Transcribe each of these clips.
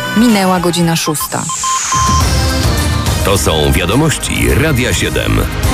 Minęła godzina 6. To są wiadomości Radia 7.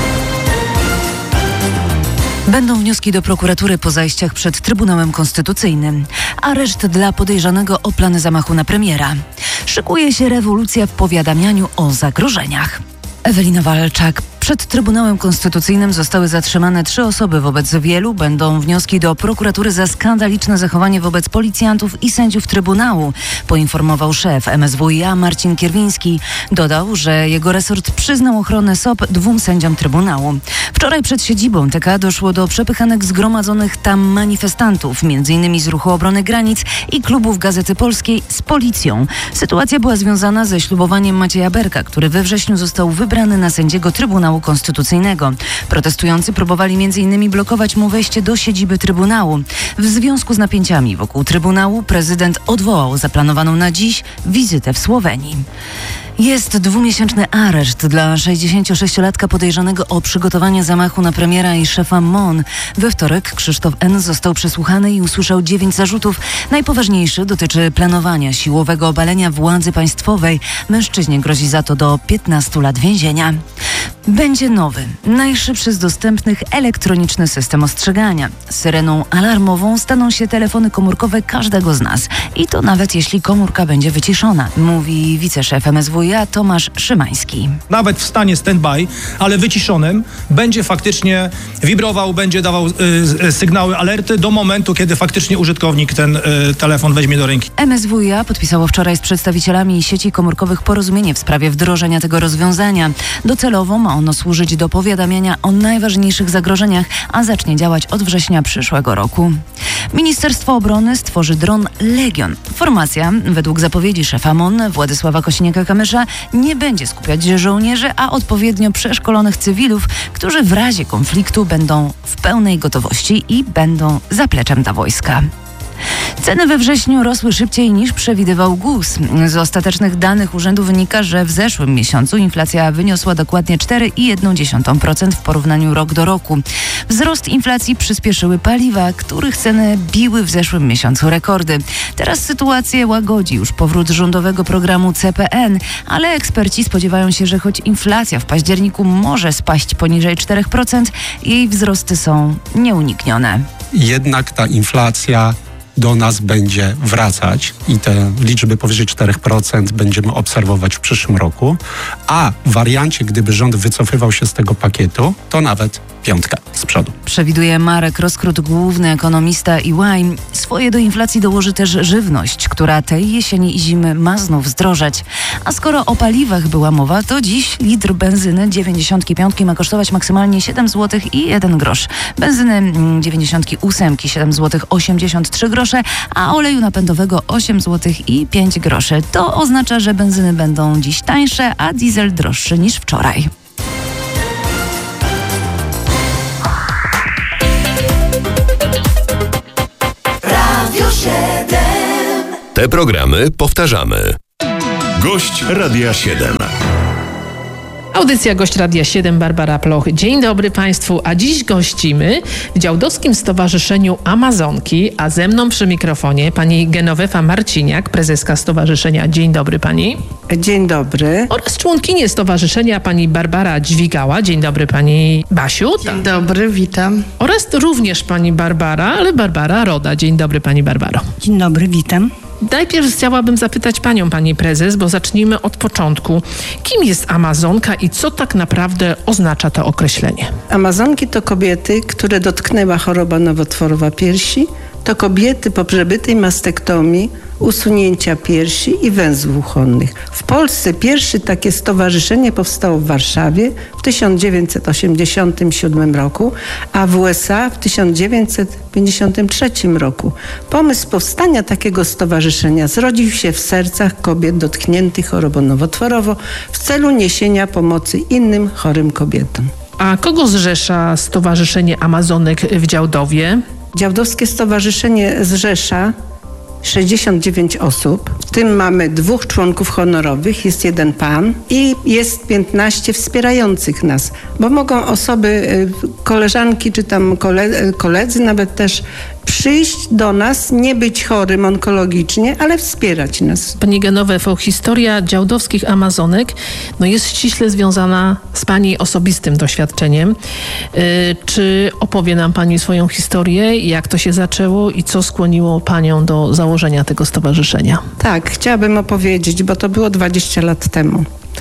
Będą wnioski do prokuratury po zajściach przed Trybunałem Konstytucyjnym. Areszt dla podejrzanego o plany zamachu na premiera. Szykuje się rewolucja w powiadamianiu o zagrożeniach. Ewelina Walczak. Przed Trybunałem Konstytucyjnym zostały zatrzymane 3 osoby. Wobec wielu będą wnioski do prokuratury za skandaliczne zachowanie wobec policjantów i sędziów Trybunału, poinformował szef MSWiA Marcin Kierwiński. Dodał, że jego resort przyznał ochronę SOP 2 sędziom Trybunału. Wczoraj przed siedzibą TK doszło do przepychanek zgromadzonych tam manifestantów, m.in. z Ruchu Obrony Granic i klubów Gazety Polskiej z policją. Sytuacja była związana ze ślubowaniem Macieja Berka, który we wrześniu został wybrany na sędziego Trybunału Konstytucyjnego. Protestujący próbowali m.in. blokować mu wejście do siedziby Trybunału. W związku z napięciami wokół Trybunału prezydent odwołał zaplanowaną na dziś wizytę w Słowenii. Jest 2-miesięczny areszt dla 66-latka podejrzanego o przygotowanie zamachu na premiera i szefa MON. We wtorek Krzysztof N. został przesłuchany i usłyszał 9 zarzutów. Najpoważniejszy dotyczy planowania siłowego obalenia władzy państwowej. Mężczyźnie grozi za to do 15 lat więzienia. Będzie nowy, najszybszy z dostępnych elektroniczny system ostrzegania. Syreną alarmową staną się telefony komórkowe każdego z nas. I to nawet jeśli komórka będzie wyciszona, mówi wiceszef MSWiA Tomasz Szymański. Nawet w stanie stand-by, ale wyciszonym, będzie faktycznie wibrował, będzie dawał sygnały, alerty do momentu, kiedy faktycznie użytkownik ten telefon weźmie do ręki. MSWiA podpisało wczoraj z przedstawicielami sieci komórkowych porozumienie w sprawie wdrożenia tego rozwiązania. Docelowo ma ono służyć do powiadamiania o najważniejszych zagrożeniach, a zacznie działać od września przyszłego roku. Ministerstwo Obrony stworzy dron Legion. Formacja, według zapowiedzi szefa MON Władysława Kosiniaka-Kamysza, nie będzie skupiać żołnierzy, a odpowiednio przeszkolonych cywilów, którzy w razie konfliktu będą w pełnej gotowości i będą zapleczem dla wojska. Ceny we wrześniu rosły szybciej niż przewidywał GUS. Z ostatecznych danych urzędu wynika, że w zeszłym miesiącu inflacja wyniosła dokładnie 4,1% w porównaniu rok do roku. Wzrost inflacji przyspieszyły paliwa, których ceny biły w zeszłym miesiącu rekordy. Teraz sytuację łagodzi już powrót rządowego programu CPN, ale eksperci spodziewają się, że choć inflacja w październiku może spaść poniżej 4%, jej wzrosty są nieuniknione. Jednak ta inflacja do nas będzie wracać i te liczby powyżej 4% będziemy obserwować w przyszłym roku, a w wariancie, gdyby rząd wycofywał się z tego pakietu, to nawet 5 z przodu. Przewiduje Marek Roskrót, główny ekonomista EY. Swoje do inflacji dołoży też żywność, która tej jesieni i zimy ma znów zdrożeć. A skoro o paliwach była mowa, to dziś litr benzyny 95 ma kosztować maksymalnie 7 zł i 1 grosz. Benzyny 98 7 zł 83 grosze, a oleju napędowego 8 zł i 5 groszy. To oznacza, że benzyny będą dziś tańsze, a diesel droższy niż wczoraj. Radio 7. Te programy powtarzamy. Gość Radia 7. Audycja Gość Radia 7, Barbara Ploch. Dzień dobry Państwu, a dziś gościmy w Działdowskim Stowarzyszeniu Amazonki, a ze mną przy mikrofonie pani Genowefa Marciniak, prezeska stowarzyszenia. Dzień dobry pani. Dzień dobry. Oraz członkini stowarzyszenia pani Barbara Dźwigała. Dzień dobry pani Basiu. Dzień dobry, witam. Oraz również pani Barbara, ale Barbara Roda. Dzień dobry pani Barbaro. Dzień dobry, witam. Najpierw chciałabym zapytać panią, pani prezes, bo zacznijmy od początku. Kim jest Amazonka i co tak naprawdę oznacza to określenie? Amazonki to kobiety, które dotknęła choroba nowotworowa piersi. To kobiety po przebytej mastektomii, usunięcia piersi i węzłów chłonnych. W Polsce pierwsze takie stowarzyszenie powstało w Warszawie w 1987 roku, a w USA w 1953 roku. Pomysł powstania takiego stowarzyszenia zrodził się w sercach kobiet dotkniętych chorobą nowotworową w celu niesienia pomocy innym chorym kobietom. A kogo zrzesza Stowarzyszenie Amazonek w Działdowie? Działdowskie Stowarzyszenie zrzesza 69 osób, w tym mamy 2 członków honorowych, jest 1 pan i jest 15 wspierających nas, bo mogą osoby, koleżanki czy tam koledzy nawet też przyjść do nas, nie być chorym onkologicznie, ale wspierać nas. Pani Genowefa, historia działdowskich Amazonek jest ściśle związana z Pani osobistym doświadczeniem. Czy opowie nam Pani swoją historię, jak to się zaczęło i co skłoniło Panią do założenia tego stowarzyszenia? Tak, chciałabym opowiedzieć, bo to było 20 lat temu.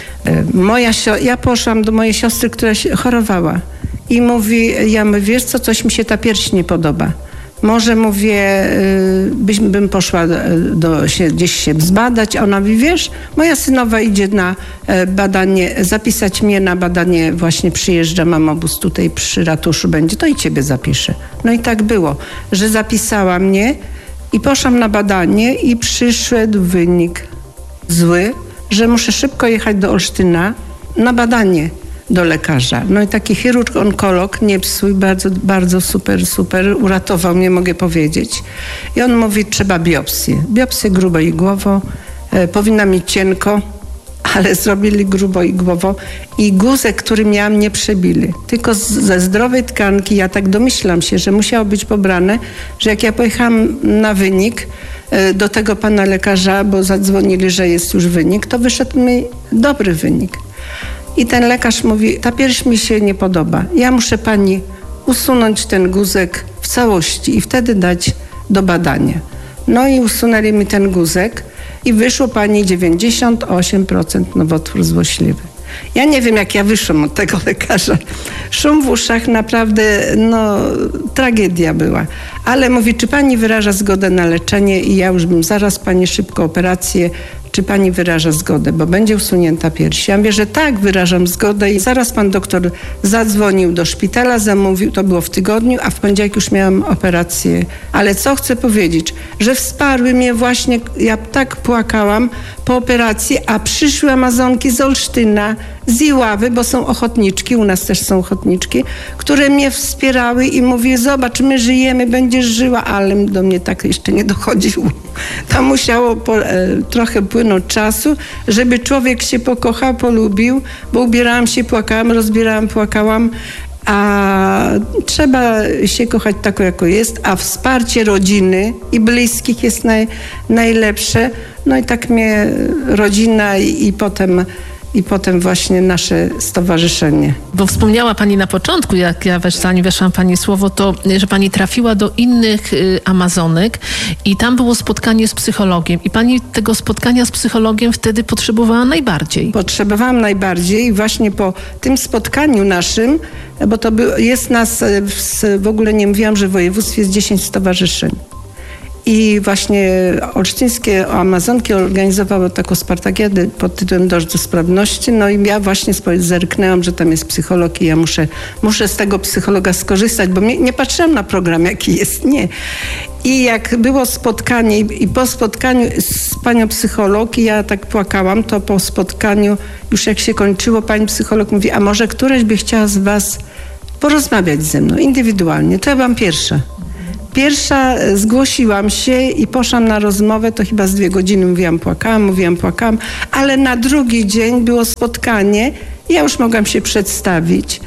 Ja poszłam do mojej siostry, która się chorowała i mówi, wiesz co, coś mi się ta pierś nie podoba. Może, mówię, bym poszła gdzieś się zbadać. A ona mówi, wiesz, moja synowa idzie na badanie, zapisać mnie na badanie, właśnie przyjeżdża mamobus tutaj przy ratuszu będzie, to i ciebie zapiszę. No i tak było, że zapisała mnie i poszłam na badanie i przyszedł wynik zły, że muszę szybko jechać do Olsztyna na badanie do lekarza. No i taki chirurg, onkolog, nie psuj, bardzo, bardzo super, uratował mnie, mogę powiedzieć. I on mówi, trzeba biopsję. Biopsję gruboigłowo, powinna mieć cienko, ale zrobili gruboigłowo i guzek, który miałam, nie przebili. Tylko ze zdrowej tkanki, ja tak domyślam się, że musiało być pobrane, że jak ja pojechałam na wynik do tego pana lekarza, bo zadzwonili, że jest już wynik, to wyszedł mi dobry wynik. I ten lekarz mówi, ta pierś mi się nie podoba. Ja muszę pani usunąć ten guzek w całości i wtedy dać do badania. No i usunęli mi ten guzek i wyszło pani 98% nowotwór złośliwy. Ja nie wiem, jak ja wyszłam od tego lekarza. Szum w uszach, naprawdę, tragedia była. Ale mówi, czy pani wyraża zgodę na leczenie i ja już bym zaraz pani szybko operację, czy pani wyraża zgodę, bo będzie usunięta pierś. Ja mówię, że tak, wyrażam zgodę i zaraz pan doktor zadzwonił do szpitala, zamówił, to było w tygodniu, a w poniedziałek już miałam operację. Ale co chcę powiedzieć, że wsparły mnie właśnie, ja tak płakałam po operacji, a przyszły Amazonki z Olsztyna, z Iławy, bo są ochotniczki, u nas też są ochotniczki, które mnie wspierały i mówiły, zobacz, my żyjemy, będziesz żyła, ale do mnie tak jeszcze nie dochodziło. Tam musiało trochę płynąć czasu, żeby człowiek się pokochał, polubił, bo ubierałam się, płakałam, rozbierałam, płakałam, a trzeba się kochać tako, jako jest, a wsparcie rodziny i bliskich jest najlepsze. No i tak mnie rodzina i potem właśnie nasze stowarzyszenie. Bo wspomniała Pani na początku, jak ja zanim weszłam Pani słowo, to, że Pani trafiła do innych Amazonek i tam było spotkanie z psychologiem. I Pani tego spotkania z psychologiem wtedy potrzebowała najbardziej. Potrzebowałam najbardziej właśnie po tym spotkaniu naszym, bo to jest nas, w ogóle nie mówiłam, że w województwie jest 10 stowarzyszeń. I właśnie olsztyńskie Amazonki organizowały taką spartakiadę pod tytułem Dąż do sprawności. No i ja właśnie zerknęłam, że tam jest psycholog i ja muszę z tego psychologa skorzystać, bo nie patrzyłam na program, jaki jest, nie. I jak było spotkanie i po spotkaniu z panią psycholog, i ja tak płakałam, to po spotkaniu, już jak się kończyło, pani psycholog mówi, a może któraś by chciała z was porozmawiać ze mną indywidualnie. To ja byłam pierwsza. Pierwsza zgłosiłam się i poszłam na rozmowę, to chyba z 2 godziny mówiłam, płakałam, ale na drugi dzień było spotkanie i ja już mogłam się przedstawić,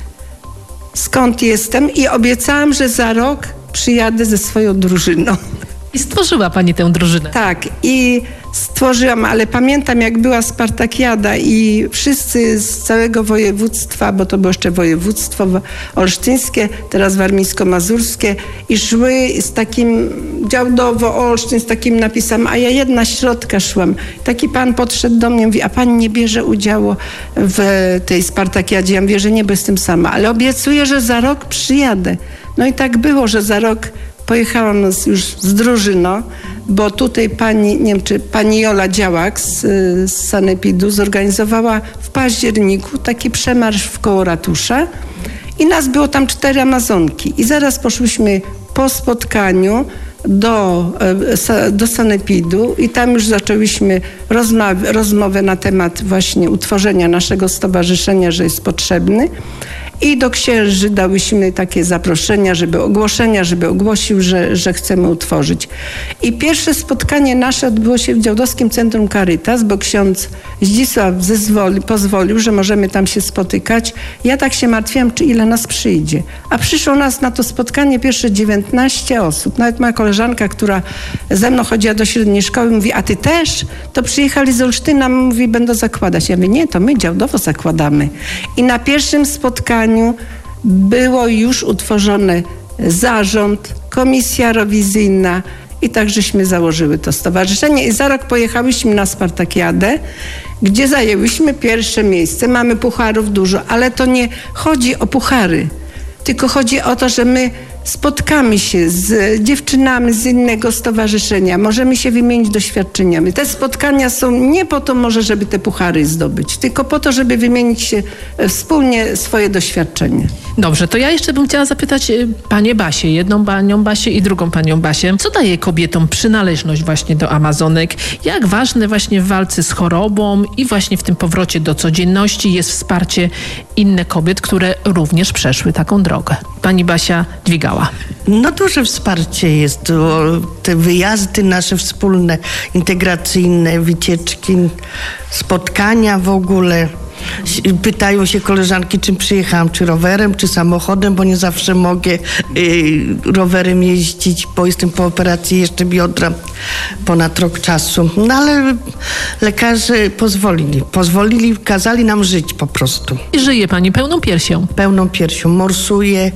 skąd jestem i obiecałam, że za rok przyjadę ze swoją drużyną. I stworzyła Pani tę drużynę. Tak, i stworzyłam, ale pamiętam, jak była spartakiada i wszyscy z całego województwa, bo to było jeszcze województwo olsztyńskie, teraz warmińsko-mazurskie, i szły z takim Działdowo-Olsztyn, z takim napisem, a ja jedna środka szłam. Taki pan podszedł do mnie i mówi, a pani nie bierze udziału w tej spartakiadzie? Ja mówię, że nie, bo jestem sama, ale obiecuję, że za rok przyjadę. No i tak było, że za rok pojechałam już z drużyną, bo tutaj pani Jola Działak z Sanepidu zorganizowała w październiku taki przemarsz wkoło ratusza i nas było tam 4 Amazonki. I zaraz poszłyśmy po spotkaniu do Sanepidu i tam już zaczęłyśmy rozmowę na temat właśnie utworzenia naszego stowarzyszenia, że jest potrzebny. I do księży dałyśmy takie zaproszenia, żeby ogłosił, że chcemy utworzyć. I pierwsze spotkanie nasze odbyło się w Działdowskim Centrum Caritas, bo ksiądz Zdzisław pozwolił, że możemy tam się spotykać. Ja tak się martwiłam, czy ile nas przyjdzie. A przyszło nas na to spotkanie pierwsze 19 osób. Nawet moja koleżanka, która ze mną chodziła do średniej szkoły, mówi, a ty też? To przyjechali z Olsztyna, mówi, będą zakładać. Ja mówię, nie, to my Działdowo zakładamy. I na pierwszym spotkaniu było już utworzony zarząd, komisja rewizyjna i tak żeśmy założyły to stowarzyszenie. I za rok pojechałyśmy na Spartakiadę, gdzie zajęłyśmy pierwsze miejsce. Mamy pucharów dużo, ale to nie chodzi o puchary, tylko chodzi o to, że my spotkamy się z dziewczynami z innego stowarzyszenia, możemy się wymienić doświadczeniami. Te spotkania są nie po to może, żeby te puchary zdobyć, tylko po to, żeby wymienić się wspólnie swoje doświadczenia. Dobrze, to ja jeszcze bym chciała zapytać panię Basię, jedną panią Basię i drugą panią Basię. Co daje kobietom przynależność właśnie do Amazonek? Jak ważne właśnie w walce z chorobą i właśnie w tym powrocie do codzienności jest wsparcie innych kobiet, które również przeszły taką drogę? Pani Basia Dźwigała. No duże wsparcie jest. Te wyjazdy nasze wspólne, integracyjne, wycieczki, spotkania w ogóle. Pytają się koleżanki, czym przyjechałam, czy rowerem, czy samochodem, bo nie zawsze mogę rowerem jeździć, bo jestem po operacji jeszcze biodra ponad rok czasu. No ale lekarze pozwolili, kazali nam żyć po prostu. I żyje pani pełną piersią? Pełną piersią, morsuje.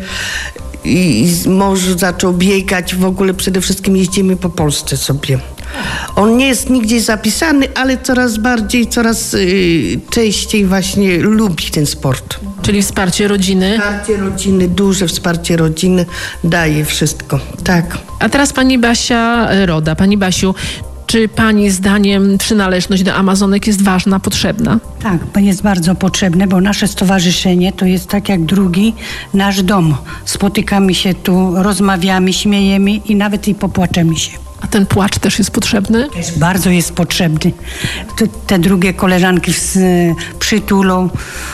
I mąż zaczął biegać, w ogóle przede wszystkim jeździmy po Polsce sobie. On nie jest nigdzie zapisany, ale coraz bardziej, coraz częściej właśnie lubi ten sport. Czyli wsparcie rodziny? Wsparcie rodziny, duże wsparcie rodziny daje wszystko, tak. A teraz pani Basia Roda. Pani Basiu, czy pani zdaniem przynależność do Amazonek jest ważna, potrzebna? Tak, bo jest bardzo potrzebne, bo nasze stowarzyszenie to jest tak jak drugi nasz dom. Spotykamy się tu, rozmawiamy, śmiejemy i nawet i popłaczemy się. A ten płacz też jest potrzebny? Też bardzo jest potrzebny. Te drugie koleżanki przytulą,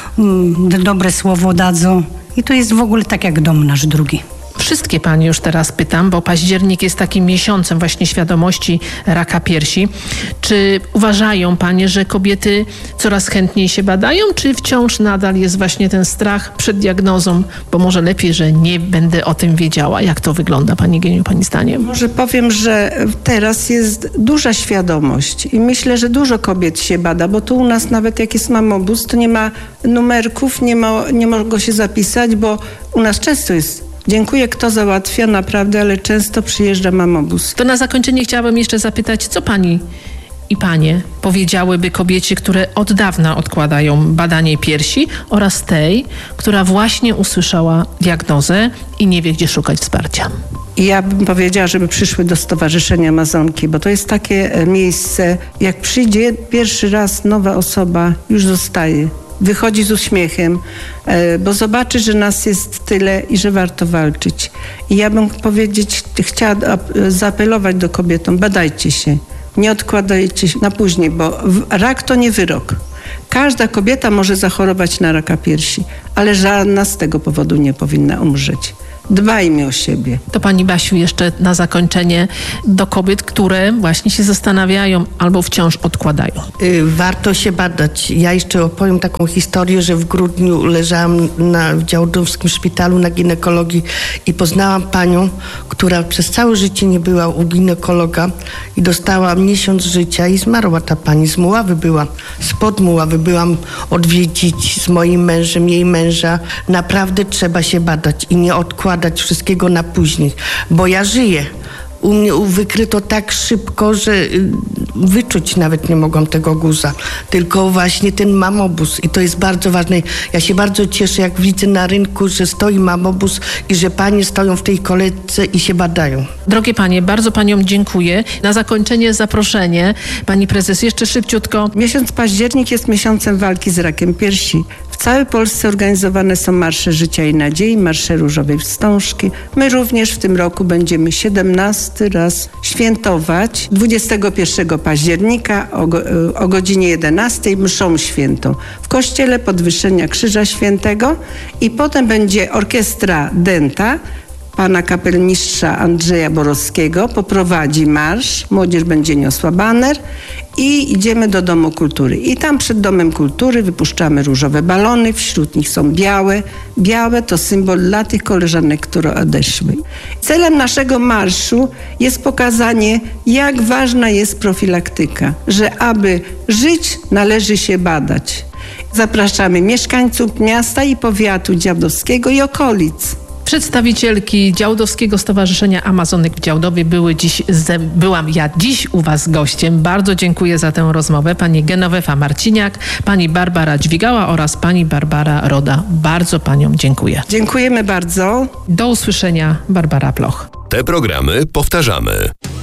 dobre słowo dadzą i to jest w ogóle tak jak dom nasz drugi. Wszystkie panie już teraz pytam, bo październik jest takim miesiącem właśnie świadomości raka piersi. Czy uważają panie, że kobiety coraz chętniej się badają, czy wciąż nadal jest właśnie ten strach przed diagnozą, bo może lepiej, że nie będę o tym wiedziała. Jak to wygląda, pani Geniu, pani zdaniem? Może powiem, że teraz jest duża świadomość i myślę, że dużo kobiet się bada, bo tu u nas nawet jak jest mamobus, to nie ma numerków, nie mogą się zapisać, bo u nas często jest. Dziękuję, kto załatwia, naprawdę, ale często przyjeżdża mamobus. To na zakończenie chciałabym jeszcze zapytać, co pani i panie powiedziałyby kobiecie, które od dawna odkładają badanie piersi oraz tej, która właśnie usłyszała diagnozę i nie wie, gdzie szukać wsparcia? I ja bym powiedziała, żeby przyszły do Stowarzyszenia Amazonki, bo to jest takie miejsce, jak przyjdzie pierwszy raz nowa osoba, już zostaje. Wychodzi z uśmiechem, bo zobaczy, że nas jest tyle i że warto walczyć. I ja bym chciała zaapelować do kobietom, badajcie się, nie odkładajcie się na później, bo rak to nie wyrok. Każda kobieta może zachorować na raka piersi, ale żadna z tego powodu nie powinna umrzeć. Dbajmy o siebie. To pani Basiu jeszcze na zakończenie do kobiet, które właśnie się zastanawiają albo wciąż odkładają. Warto się badać. Ja jeszcze opowiem taką historię, że w grudniu leżałam w Działdowskim szpitalu na ginekologii i poznałam panią, która przez całe życie nie była u ginekologa i dostała miesiąc życia i zmarła ta pani. Z Muławy była, spod Muławy byłam odwiedzić z moim mężem, jej męża. Naprawdę trzeba się badać i nie odkładać wszystkiego na później, bo ja żyję. U mnie wykryto tak szybko, że wyczuć nawet nie mogłam tego guza. Tylko właśnie ten mamobus i to jest bardzo ważne. Ja się bardzo cieszę, jak widzę na rynku, że stoi mamobus i że panie stoją w tej kolejce i się badają. Drogie panie, bardzo paniom dziękuję. Na zakończenie zaproszenie. Pani prezes, jeszcze szybciutko. Miesiąc październik jest miesiącem walki z rakiem piersi. W całej Polsce organizowane są marsze Życia i Nadziei, marsze Różowej Wstążki. My również w tym roku będziemy 17 raz świętować 21 października o godzinie 11 mszą świętą w Kościele Podwyższenia Krzyża Świętego i potem będzie orkiestra Dęta pana kapelmistrza Andrzeja Borowskiego poprowadzi marsz, młodzież będzie niosła baner i idziemy do Domu Kultury. I tam przed Domem Kultury wypuszczamy różowe balony, wśród nich są białe. Białe to symbol dla tych koleżanek, które odeszły. Celem naszego marszu jest pokazanie, jak ważna jest profilaktyka, że aby żyć, należy się badać. Zapraszamy mieszkańców miasta i powiatu działdowskiego i okolic. Przedstawicielki Działdowskiego Stowarzyszenia Amazonek w Działdowie byłam ja dziś u Was gościem. Bardzo dziękuję za tę rozmowę. Pani Genowefa Marciniak, pani Barbara Dźwigała oraz pani Barbara Roda. Bardzo paniom dziękuję. Dziękujemy bardzo. Do usłyszenia, Barbara Ploch. Te programy powtarzamy.